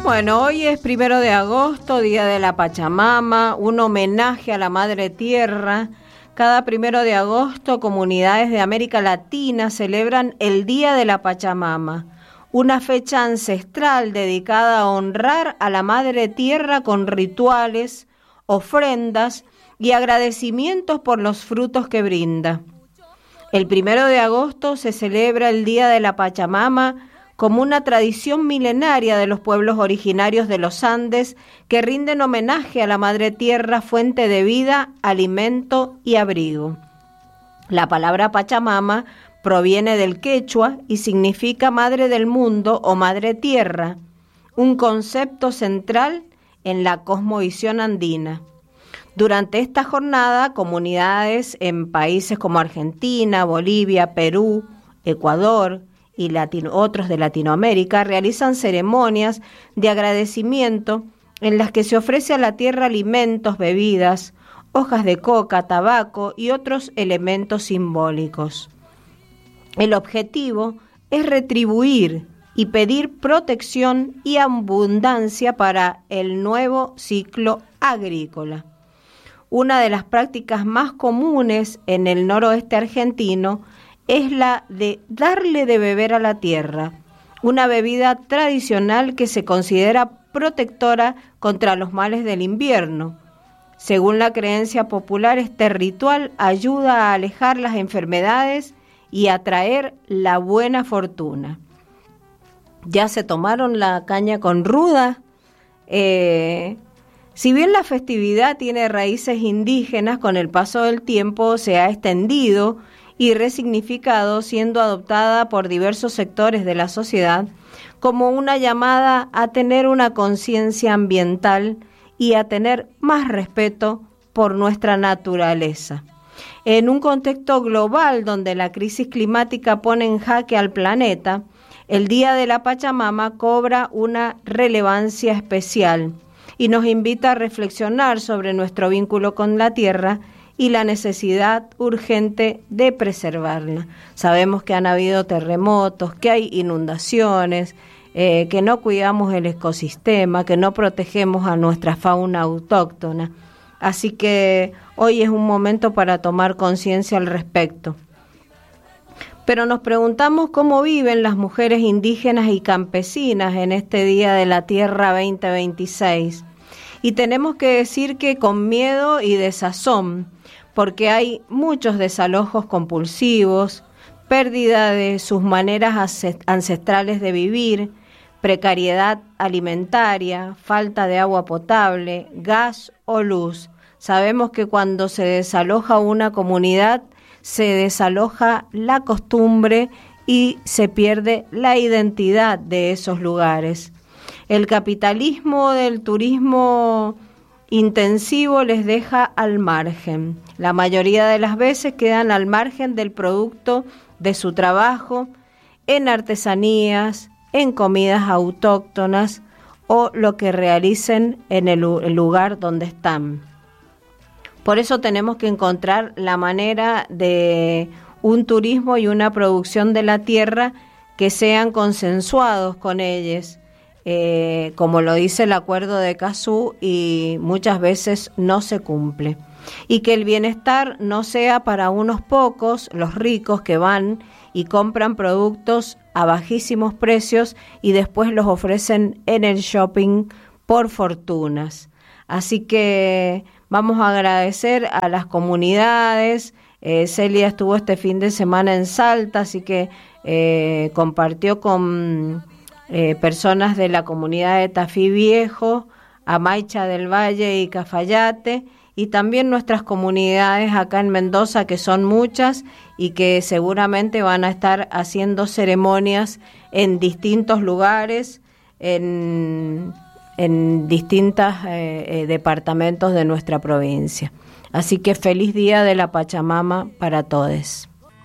Bueno, hoy es 1 de agosto, Día de la Pachamama, un homenaje a la Madre Tierra. Cada 1 de agosto, comunidades de América Latina celebran el Día de la Pachamama, una fecha ancestral dedicada a honrar a la Madre Tierra con rituales, ofrendas y agradecimientos por los frutos que brinda. El 1 de agosto se celebra el Día de la Pachamama como una tradición milenaria de los pueblos originarios de los Andes que rinden homenaje a la Madre Tierra, fuente de vida, alimento y abrigo. La palabra Pachamama proviene del quechua y significa Madre del Mundo o Madre Tierra, un concepto central en la cosmovisión andina. Durante esta jornada, comunidades en países como Argentina, Bolivia, Perú, Ecuador y otros de Latinoamérica realizan ceremonias de agradecimiento en las que se ofrece a la tierra alimentos, bebidas, hojas de coca, tabaco y otros elementos simbólicos. El objetivo es retribuir y pedir protección y abundancia para el nuevo ciclo agrícola. Una de las prácticas más comunes en el noroeste argentino es la de darle de beber a la tierra, una bebida tradicional que se considera protectora contra los males del invierno. Según la creencia popular, este ritual ayuda a alejar las enfermedades y a traer la buena fortuna. ¿Ya se tomaron la caña con ruda? Si bien la festividad tiene raíces indígenas, con el paso del tiempo se ha extendido y resignificado, siendo adoptada por diversos sectores de la sociedad como una llamada a tener una conciencia ambiental y a tener más respeto por nuestra naturaleza. En un contexto global donde la crisis climática pone en jaque al planeta, el Día de la Pachamama cobra una relevancia especial y nos invita a reflexionar sobre nuestro vínculo con la tierra y la necesidad urgente de preservarla. Sabemos que han habido terremotos, que hay inundaciones, que no cuidamos el ecosistema, que no protegemos a nuestra fauna autóctona. Así que hoy es un momento para tomar conciencia al respecto. Pero nos preguntamos cómo viven las mujeres indígenas y campesinas en este Día de la Tierra 2026. Y tenemos que decir que con miedo y desazón, porque hay muchos desalojos compulsivos, pérdida de sus maneras ancestrales de vivir, precariedad alimentaria, falta de agua potable, gas o luz. Sabemos que cuando se desaloja una comunidad, se desaloja la costumbre y se pierde la identidad de esos lugares. El capitalismo del turismo intensivo les deja al margen. La mayoría de las veces quedan al margen del producto de su trabajo, en artesanías, en comidas autóctonas o lo que realicen en el lugar donde están. Por eso tenemos que encontrar la manera de un turismo y una producción de la tierra que sean consensuados con ellos, como lo dice el Acuerdo de Escazú, y muchas veces no se cumple. Y que el bienestar no sea para unos pocos, los ricos que van y compran productos a bajísimos precios y después los ofrecen en el shopping por fortunas. Así que vamos a agradecer a las comunidades. Celia estuvo este fin de semana en Salta, así que compartió con personas de la comunidad de Tafí Viejo, Amaicha del Valle y Cafayate, y también nuestras comunidades acá en Mendoza, que son muchas y que seguramente van a estar haciendo ceremonias en distintos lugares, en distintos departamentos de nuestra provincia. Así que feliz Día de la Pachamama para todos.